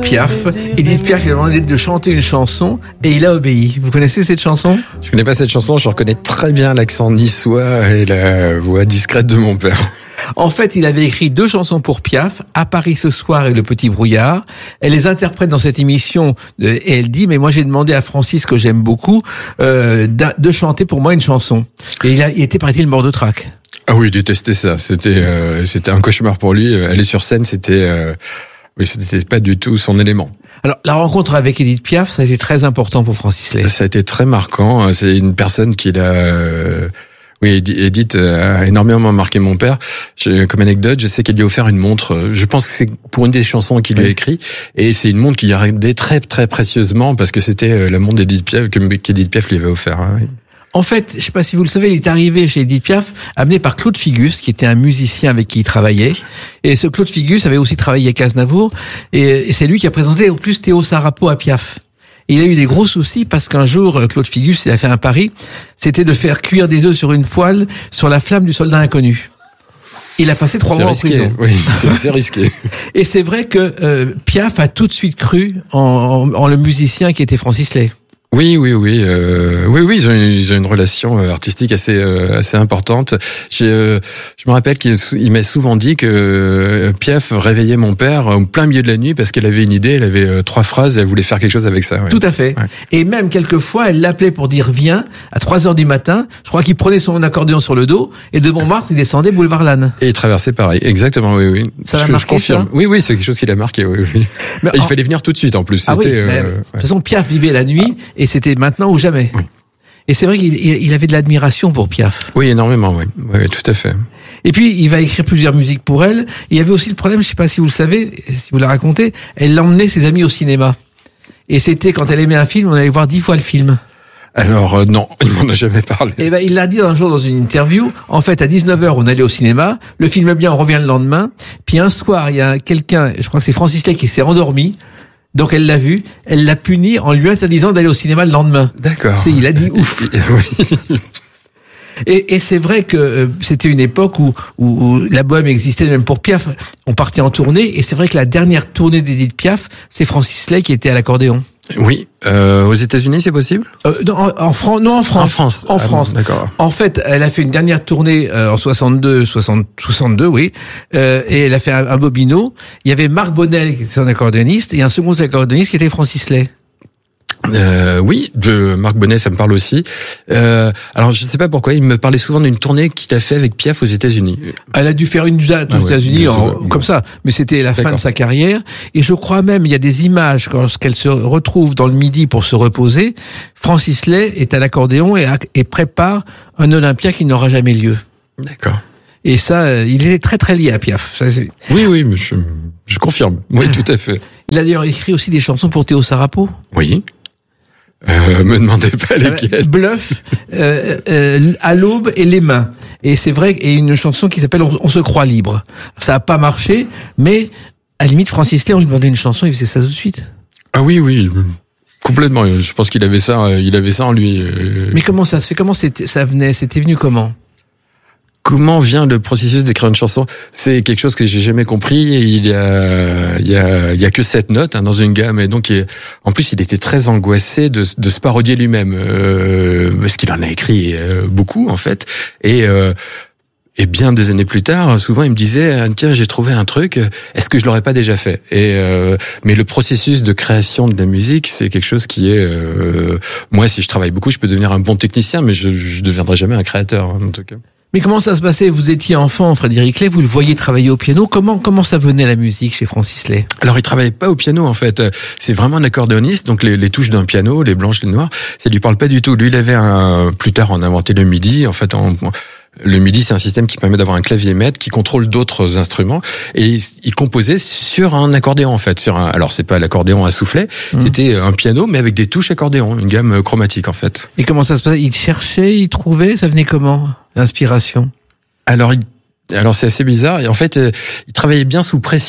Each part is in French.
Piaf. Edith Piaf lui a demandé de chanter une chanson et il a obéi. Vous connaissez cette chanson ? Je connais pas cette chanson, je reconnais très bien l'accent niçois et la voix discrète de mon père. En fait, il avait écrit 2 chansons pour Piaf, À Paris ce soir et Le Petit Brouillard. Elle les interprète dans cette émission et elle dit, mais moi j'ai demandé à Francis, que j'aime beaucoup, de chanter pour moi une chanson. Et il était, paraît-il, mort de trac. Ah oui, il détestait ça. C'était un cauchemar pour lui. Aller sur scène, c'était pas du tout son élément. Alors, la rencontre avec Edith Piaf, ça a été très important pour Francis Lay. Ça a été très marquant. C'est une personne qui Oui, Edith a énormément marqué mon père. Comme anecdote, je sais qu'elle lui a offert une montre. Je pense que c'est pour une des chansons qu'il lui a écrit. Et c'est une montre qu'il a gardée très, très précieusement parce que c'était la montre d'Edith Piaf qu'Edith Piaf lui avait offert. En fait, je sais pas si vous le savez, il est arrivé chez Edith Piaf, amené par Claude Figus, qui était un musicien avec qui il travaillait. Et ce Claude Figus avait aussi travaillé avec Aznavour. Et c'est lui qui a présenté, en plus, Théo Sarapo à Piaf. Et il a eu des gros soucis parce qu'un jour, Claude Figus, il a fait un pari, c'était de faire cuire des œufs sur une poêle sur la flamme du soldat inconnu. Il a passé 3 mois risqué. en prison. Oui, c'est risqué. Et c'est vrai que Piaf a tout de suite cru en le musicien qui était Francis Lay. Oui, ils ont une relation artistique assez importante. Je me rappelle qu'il m'a souvent dit que Piaf réveillait mon père au plein milieu de la nuit parce qu'elle avait une idée, elle avait 3 phrases et elle voulait faire quelque chose avec ça. Ouais. Tout à fait. Ouais. Et même quelquefois, elle l'appelait pour dire viens à 3h du matin. Je crois qu'il prenait son accordéon sur le dos et de Montmartre, il descendait boulevard Lannes. Et il traversait pareil. Exactement, oui. Ça l'a marqué, je confirme. Ça oui, c'est quelque chose qui l'a marqué, oui. Mais il fallait venir tout de suite en plus. De toute façon, Piaf vivait la nuit. Et c'était maintenant ou jamais. Oui. Et c'est vrai qu'il avait de l'admiration pour Piaf. Oui, énormément, oui, tout à fait. Et puis, il va écrire plusieurs musiques pour elle. Il y avait aussi le problème, je sais pas si vous le savez, si vous la racontez, elle l'emmenait ses amis au cinéma. Et c'était, quand elle aimait un film, on allait voir 10 fois le film. Alors, non, il m'en a jamais parlé. Et il l'a dit un jour dans une interview. En fait, à 19h, on allait au cinéma. Le film est bien, on revient le lendemain. Puis un soir, il y a quelqu'un, je crois que c'est Francis Lay, qui s'est endormi. Donc elle l'a vu, elle l'a puni en lui interdisant d'aller au cinéma le lendemain. D'accord. Il a dit ouf. Oui. Et c'est vrai que c'était une époque où la bohème existait même pour Piaf. On partait en tournée et c'est vrai que la dernière tournée d'Edith Piaf, c'est Francis Lay qui était à l'accordéon. Oui. Aux États-Unis, c'est possible ? Non, en France. En France. D'accord. En fait, elle a fait une dernière tournée en 62, oui. Et elle a fait un bobino. Il y avait Marc Bonnel qui était son accordéoniste et un second accordéoniste qui était Francis Lay. Oui, Marc Bonnet, ça me parle aussi. Alors, je sais pas pourquoi, il me parlait souvent d'une tournée qu'il a fait avec Piaf aux États-Unis. Elle a dû faire une date aux États-Unis comme ça, mais c'était la fin de sa carrière. Et je crois même, il y a des images lorsqu'elle se retrouve dans le Midi pour se reposer. Francis Lay est à l'accordéon et prépare un Olympia qui n'aura jamais lieu. D'accord. Et ça, il est très très lié à Piaf. Ça, oui, mais je confirme. Oui, tout à fait. Il a d'ailleurs écrit aussi des chansons pour Théo Sarapo. Oui. Me demandez pas lesquelles. Bluff, à l'aube et les mains. Et c'est vrai, et une chanson qui s'appelle On se croit libre. Ça a pas marché, mais à la limite, Francis Lay, on lui demandait une chanson, il faisait ça tout de suite. Ah oui. Complètement. Je pense qu'il avait ça en lui. Mais comment ça se fait? Comment c'était venu comment? Comment vient le processus d'écrire une chanson? C'est quelque chose que j'ai jamais compris. Et il y a que 7 notes dans une gamme, et donc en plus il était très angoissé de se parodier lui-même, parce qu'il en a écrit beaucoup en fait. Et bien des années plus tard, souvent il me disait tiens, j'ai trouvé un truc, est-ce que je l'aurais pas déjà fait? Mais le processus de création de la musique, c'est quelque chose qui est moi, si je travaille beaucoup, je peux devenir un bon technicien, mais je deviendrai jamais un créateur en tout cas. Mais comment ça se passait? Vous étiez enfant, Frédéric Lay, vous le voyez travailler au piano. Comment ça venait la musique chez Francis Lay? Alors, il travaillait pas au piano, en fait. C'est vraiment un accordéoniste, donc les touches d'un piano, les blanches, les noires, ça lui parle pas du tout. Lui, il avait plus tard, on a inventé le MIDI. En fait, le MIDI, c'est un système qui permet d'avoir un clavier maître qui contrôle d'autres instruments, et il composait sur un accordéon en fait, alors c'est pas l'accordéon à soufflet, c'était un piano mais avec des touches accordéon, une gamme chromatique en fait. Et comment ça se passait? Il cherchait, il trouvait, ça venait comment, l'inspiration? Alors c'est assez bizarre, et en fait il travaillait bien sous pression.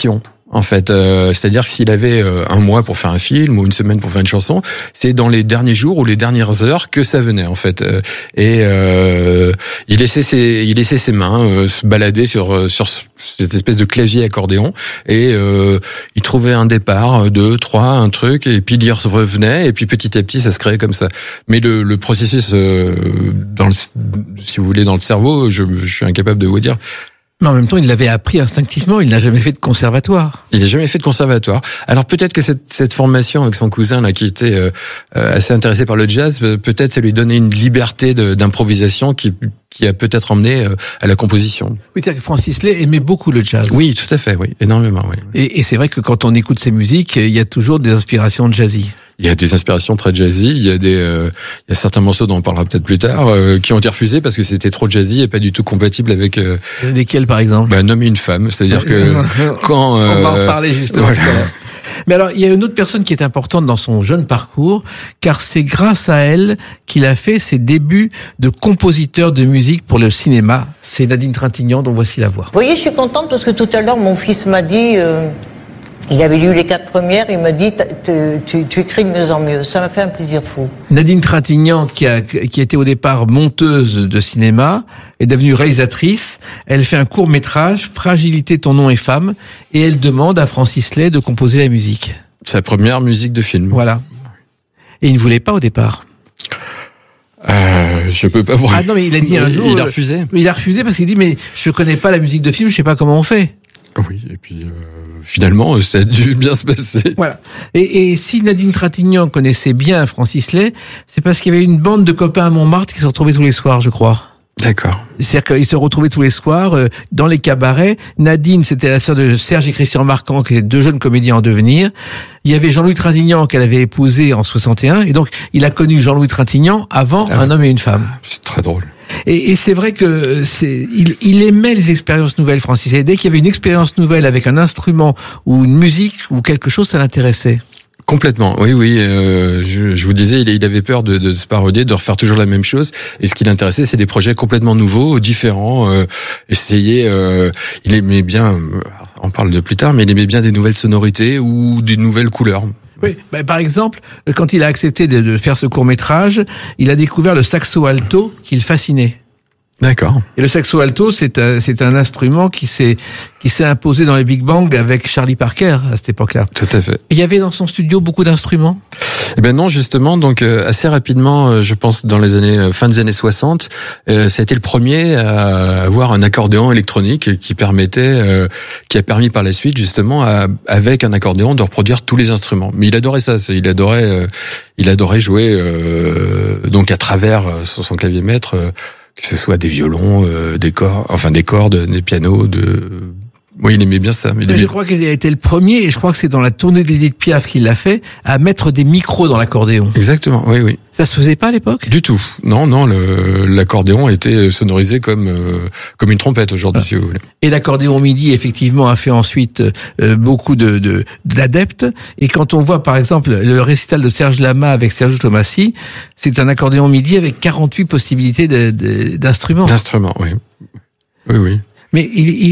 En fait, c'est-à-dire que s'il avait un mois pour faire un film ou une semaine pour faire une chanson, c'est dans les derniers jours ou les dernières heures que ça venait, en fait. Et il laissait ses mains se balader sur cette espèce de clavier accordéon, et il trouvait un départ, 2, 3, un truc, et puis il y revenait, et puis petit à petit ça se créait comme ça. Mais le processus si vous voulez, dans le cerveau, je suis incapable de vous dire. Mais en même temps, il l'avait appris instinctivement, il n'a jamais fait de conservatoire. Il n'a jamais fait de conservatoire. Alors peut-être que cette formation avec son cousin là, qui était assez intéressé par le jazz, peut-être ça lui donnait une liberté d'improvisation qui a peut-être emmené à la composition. Oui, c'est-à-dire que Francis Lay aimait beaucoup le jazz. Oui, tout à fait, oui, énormément, oui. Et c'est vrai que quand on écoute ses musiques, il y a toujours des inspirations jazzy. Il y a des inspirations très jazzy, il y a certains morceaux dont on parlera peut-être plus tard, qui ont été refusés parce que c'était trop jazzy et pas du tout compatible avec... Lesquels, par exemple? Un homme et une femme, c'est-à-dire que quand... On va en parler justement. Voilà. Mais alors, il y a une autre personne qui est importante dans son jeune parcours, car c'est grâce à elle qu'il a fait ses débuts de compositeur de musique pour le cinéma. C'est Nadine Trintignant, dont voici la voix. Vous voyez, je suis contente parce que tout à l'heure, mon fils m'a dit... il avait lu les 4 premières, il m'a dit tu écris de mieux en mieux. Ça m'a fait un plaisir fou. Nadine Trintignant, qui était au départ monteuse de cinéma, est devenue réalisatrice. Elle fait un court-métrage, Fragilité, ton nom est femme, et elle demande à Francis Lay de composer la musique. Sa première musique de film. Voilà. Et il ne voulait pas au départ. Je peux pas voir. Ah non, mais il a dit un jour... Il a refusé. Il a refusé parce qu'il dit, mais je connais pas la musique de film, je sais pas comment on fait. Oui, et puis finalement, ça a dû bien se passer. Voilà. Et si Nadine Trintignant connaissait bien Francis Lay, c'est parce qu'il y avait une bande de copains à Montmartre qui se retrouvaient tous les soirs, je crois. D'accord. C'est-à-dire qu'ils se retrouvaient tous les soirs dans les cabarets. Nadine, c'était la sœur de Serge et Christian Marquand, qui étaient 2 jeunes comédiens en devenir. Il y avait Jean-Louis Trintignant qu'elle avait épousé en 61, et donc il a connu Jean-Louis Trintignant avant Un homme et une femme. C'est très drôle. Et c'est vrai que il aimait les expériences nouvelles, Francis. Et dès qu'il y avait une expérience nouvelle avec un instrument ou une musique ou quelque chose, ça l'intéressait. Complètement, oui. Je vous disais, il avait peur de se parodier, de refaire toujours la même chose. Et ce qui l'intéressait, c'est des projets complètement nouveaux, différents. Il aimait bien, on parle de plus tard, mais il aimait bien des nouvelles sonorités ou des nouvelles couleurs. Oui, par exemple, quand il a accepté de faire ce court-métrage, il a découvert le saxo alto qui le fascinait. D'accord. Et le saxo alto, c'est un instrument qui s'est imposé dans les Big Bang avec Charlie Parker à cette époque-là. Tout à fait. Il y avait dans son studio beaucoup d'instruments? Eh ben non, justement, donc assez rapidement, je pense dans les fin des années 60, ça a été le premier à avoir un accordéon électronique qui a permis par la suite justement avec un accordéon de reproduire tous les instruments. Mais il adorait ça, il adorait jouer donc à travers son clavier maître, que ce soit des violons, des cordes, des pianos, Oui, il aimait bien ça. Je crois qu'il a été le premier, et je crois que c'est dans la tournée d'Edith Piaf qu'il l'a fait, à mettre des micros dans l'accordéon. Exactement, oui. Ça se faisait pas à l'époque? Du tout. Non, l'accordéon était sonorisé comme une trompette aujourd'hui, si vous voulez. Et l'accordéon MIDI, effectivement, a fait ensuite beaucoup d'adeptes. Et quand on voit, par exemple, le récital de Serge Lama avec Sergio Tomassi, c'est un accordéon MIDI avec 48 possibilités d'instruments. D'instruments, oui. Oui. Mais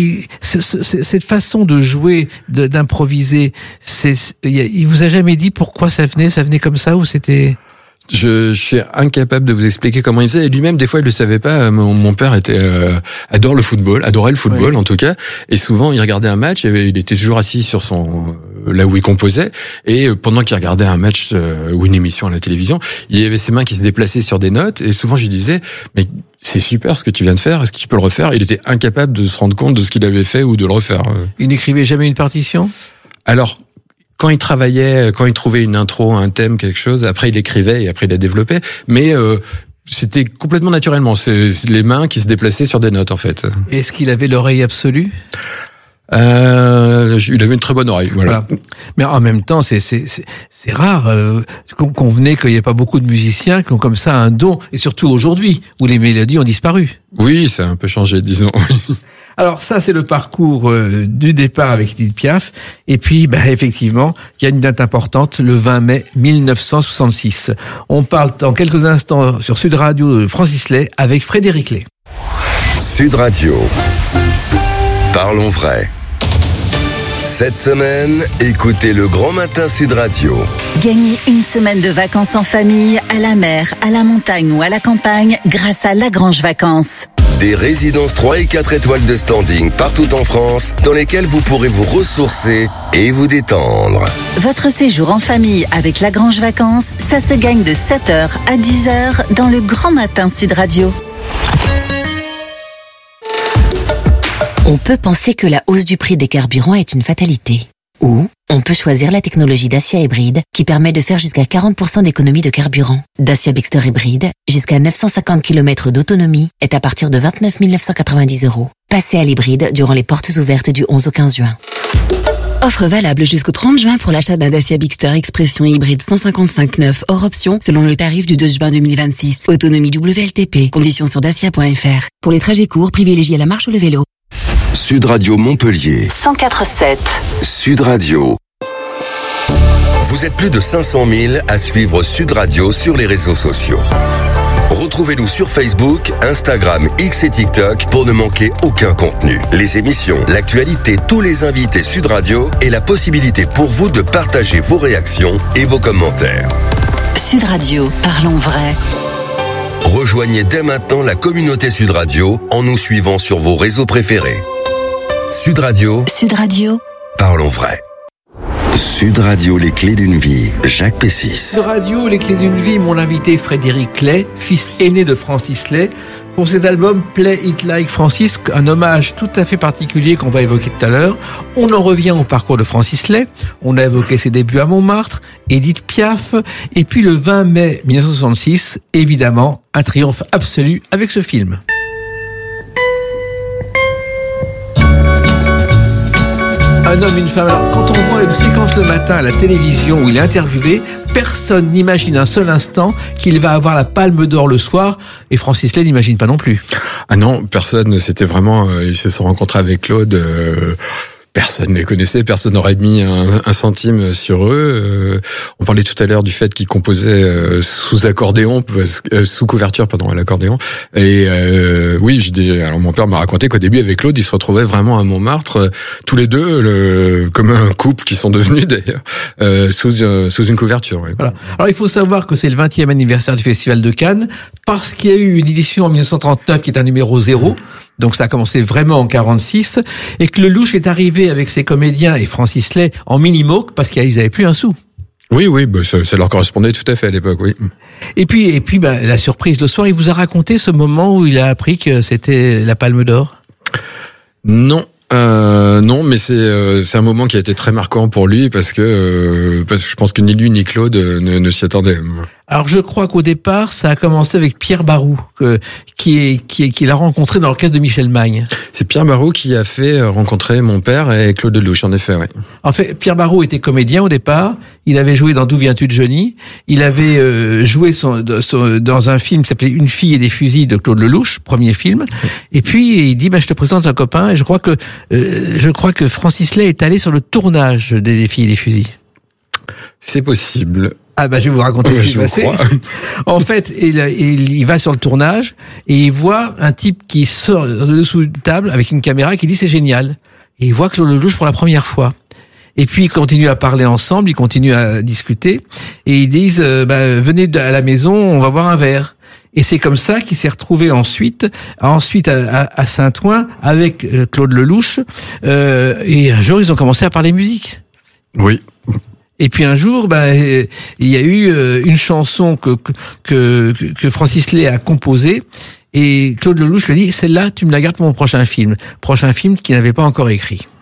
cette façon de jouer, d'improviser, il vous a jamais dit pourquoi ça venait comme ça, ou c'était... Je suis incapable de vous expliquer comment il faisait. Et lui-même, des fois, il le savait pas. Mon père adorait le football, oui. En tout cas. Et souvent, il regardait un match. Et il était toujours assis sur là où il composait. Et pendant qu'il regardait un match ou une émission à la télévision, il y avait ses mains qui se déplaçaient sur des notes. Et souvent, je lui disais, mais c'est super ce que tu viens de faire. Est-ce que tu peux le refaire? Il était incapable de se rendre compte de ce qu'il avait fait ou de le refaire. Il n'écrivait jamais une partition? Alors, quand il travaillait, quand il trouvait une intro, un thème, quelque chose, après il écrivait et après il a développé. Mais c'était complètement naturellement. C'est les mains qui se déplaçaient sur des notes, en fait. Est-ce qu'il avait l'oreille absolue? Il avait une très bonne oreille, voilà. Mais en même temps, c'est rare. Convenez qu'il n'y a pas beaucoup de musiciens qui ont comme ça un don, et surtout aujourd'hui, où les mélodies ont disparu. Oui, ça a un peu changé, disons. Alors ça, c'est le parcours du départ avec Edith Piaf. Et puis, effectivement, il y a une date importante, le 20 mai 1966. On parle dans quelques instants sur Sud Radio de Francis Lay avec Frédéric Lay. Sud Radio. Parlons vrai. Cette semaine, écoutez le Grand Matin Sud Radio. Gagnez une semaine de vacances en famille, à la mer, à la montagne ou à la campagne grâce à Lagrange Vacances. Des résidences 3 et 4 étoiles de standing partout en France dans lesquelles vous pourrez vous ressourcer et vous détendre. Votre séjour en famille avec Lagrange Vacances, ça se gagne de 7h à 10h dans le Grand Matin Sud Radio. On peut penser que la hausse du prix des carburants est une fatalité. Ou on peut choisir la technologie Dacia Hybride qui permet de faire jusqu'à 40% d'économie de carburant. Dacia Bigster Hybride, jusqu'à 950 km d'autonomie, est à partir de 29 990 €. Passez à l'hybride durant les portes ouvertes du 11 au 15 juin. Offre valable jusqu'au 30 juin pour l'achat d'un Dacia Bigster Expression hybride 155/9 hors option selon le tarif du 2 juin 2026. Autonomie WLTP. Conditions sur dacia.fr. Pour les trajets courts, privilégiez la marche ou le vélo. Sud Radio Montpellier. 104.7. Sud Radio. Vous êtes plus de 500 000 à suivre Sud Radio sur les réseaux sociaux. Retrouvez-nous sur Facebook, Instagram, X et TikTok pour ne manquer aucun contenu. Les émissions, l'actualité, tous les invités Sud Radio et la possibilité pour vous de partager vos réactions et vos commentaires. Sud Radio, parlons vrai. Rejoignez dès maintenant la communauté Sud Radio en nous suivant sur vos réseaux préférés. Sud Radio. Sud Radio. Parlons vrai. Sud Radio, les clés d'une vie, Jacques Pessis. Sud Radio, les clés d'une vie, mon invité Frédéric Clay, fils aîné de Francis Clay, pour cet album Play It Like Francis, un hommage tout à fait particulier qu'on va évoquer tout à l'heure. On en revient au parcours de Francis Clay. On a évoqué ses débuts à Montmartre, Édith Piaf, et puis le 20 mai 1966, évidemment, un triomphe absolu avec ce film. Un homme, une femme. Alors, quand on voit une séquence le matin à la télévision où il est interviewé, personne n'imagine un seul instant qu'il va avoir la Palme d'Or le soir. Et Francis Clay n'imagine pas non plus. Ah non, personne. C'était vraiment. Ils se sont rencontrés avec Claude. Personne ne les connaissait, personne n'aurait mis un centime sur eux. On parlait tout à l'heure du fait qu'ils composaient sous accordéon, sous couverture, à l'accordéon. Et oui, alors mon père m'a raconté qu'au début, avec Claude, ils se retrouvaient vraiment à Montmartre, tous les deux, comme un couple qui sont devenus d'ailleurs, sous une couverture. Oui. Voilà. Alors il faut savoir que c'est le 20e anniversaire du Festival de Cannes, parce qu'il y a eu une édition en 1939 qui est un numéro 0. Donc ça a commencé vraiment en 46, et que Lelouch est arrivé avec ses comédiens et Francis Clay en mini-moque parce qu'ils avaient plus un sou. Oui, ça leur correspondait tout à fait à l'époque, oui. Et puis, la surprise le soir, il vous a raconté ce moment où il a appris que c'était la Palme d'Or? Non. Non, mais c'est un moment qui a été très marquant pour lui parce que je pense que ni lui ni Claude ne s'y attendaient. Alors je crois qu'au départ, ça a commencé avec Pierre Barou, qui l'a rencontré dans l'orchestre de Michel Magne. C'est Pierre Barou qui a fait rencontrer mon père et Claude Lelouch, en effet, oui. En fait, Pierre Barou était comédien au départ. Il avait joué dans D'où viens-tu de Johnny. Il avait joué dans un film qui s'appelait Une fille et des fusils de Claude Lelouch, premier film. Et puis il dit je te présente un copain. Et je crois que Francis Clay est allé sur le tournage des filles et des fusils. C'est possible. Je vais vous raconter ce qui s'est passé. En fait, il va sur le tournage et il voit un type qui sort de dessous une table avec une caméra qui dit c'est génial. Et il voit Claude Lelouch pour la première fois. Et puis ils continuent à parler ensemble, ils continuent à discuter et ils disent venez à la maison, on va boire un verre. Et c'est comme ça qu'il s'est retrouvé ensuite à Saint-Ouen avec Claude Lelouch. Et un jour ils ont commencé à parler musique. Oui. Et puis un jour, il y a eu une chanson que Francis Clay a composée, et Claude Lelouch lui a dit celle-là, tu me la gardes pour mon prochain film qu'il n'avait pas encore écrit.